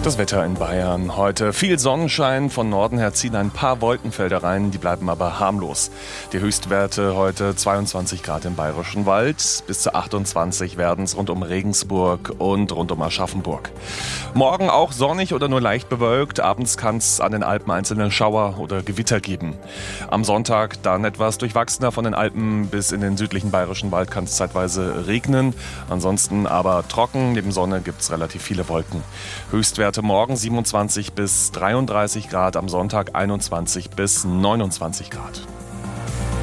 Das Wetter in Bayern heute. Viel Sonnenschein, von Norden her ziehen ein paar Wolkenfelder rein, die bleiben aber harmlos. Die Höchstwerte heute 22 Grad im Bayerischen Wald, bis zu 28 werden es rund um Regensburg und rund um Aschaffenburg. Morgen auch sonnig oder nur leicht bewölkt, abends kann es an den Alpen einzelne Schauer oder Gewitter geben. Am Sonntag dann etwas durchwachsener, von den Alpen bis in den südlichen Bayerischen Wald kann es zeitweise regnen, ansonsten aber trocken, neben Sonne gibt es relativ viele Wolken. Höchstwerte morgen 27 bis 33 Grad, am Sonntag 21 bis 29 Grad.